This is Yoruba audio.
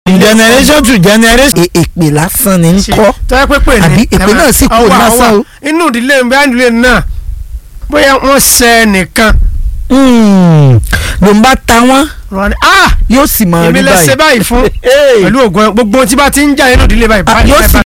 generation to generation. èpè lásán ni ń kọ́ àbí èpè náà sì kò lásán o. inú ìdílé ìdílé náà bóyá wọ́n ṣe nìkan. ló ń bá ta wọ́n yóò sì máa rí báyìí. èmi lè ṣe báyìí fún pẹ̀lú ògùn gbogbo tí bá ti ń jà nínú ìdílé báyìí.